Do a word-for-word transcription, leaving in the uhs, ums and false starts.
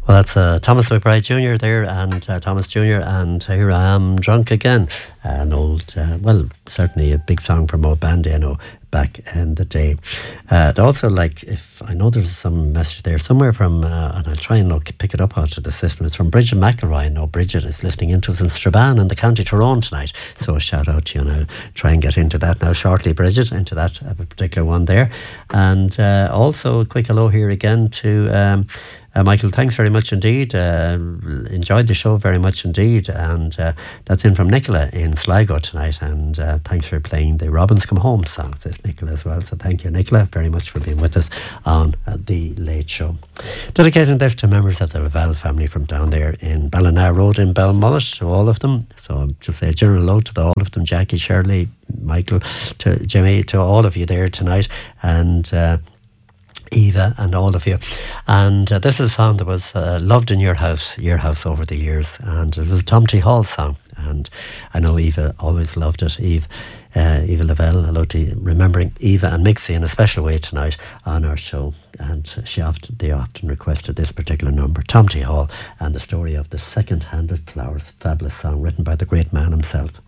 Well, that's uh, Thomas McBride Junior there, and uh, Thomas Junior and Here I Am Drunk Again. Uh, an old, uh, well, certainly a big song from Mo Bandy, I know, back in the day. Uh, I'd also like, if I know there's some message there somewhere from, uh, and I'll try and look, pick it up out of the system. It's from Bridget McElroy. I know Bridget is listening into us in Strabane in the County Tyrone tonight. So a shout out to you, and I'll try and get into that now shortly, Bridget, into that uh, particular one there. And uh, also a quick hello here again to Um, Uh, Michael, thanks very much indeed. Uh, enjoyed the show very much indeed. And uh, that's in from Nicola in Sligo tonight. And uh, thanks for playing the Robins Come Home song, says Nicola as well. So thank you, Nicola, very much for being with us on uh, The Late Show. Dedicating this to members of the Lavelle family from down there in Ballina Road in Belmullet, to all of them. So I'll just say a general hello to the, all of them, Jackie, Shirley, Michael, to Jimmy, to all of you there tonight. And Uh, Eva and all of you. And uh, this is a song that was uh, loved in your house, your house over the years, and it was a Tom T. Hall song, and I know Eva always loved it. Eve, uh, Eva Lavelle, hello to you, remembering Eva and Mixie in a special way tonight on our show, and she often, they often requested this particular number, Tom T. Hall and the story of the second-handed flowers, fabulous song written by the great man himself.